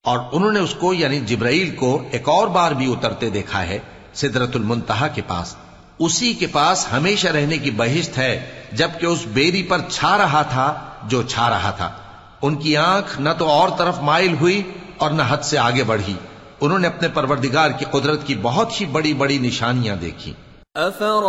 और उन्होंने उसको यानी जिब्राइल को एक और बार भी उतरते देखा है सिदरतुल मुंतहा के पास। उसी के पास हमेशा रहने की बहिश्त है, जबकि उस बेरी पर छा रहा था जो छा रहा था। उनकी आंख न तो और तरफ माइल हुई और न हद से आगे बढ़ी। उन्होंने अपने परवरदिगार की कुदरत की बहुत ही बड़ी बड़ी निशानियां देखी।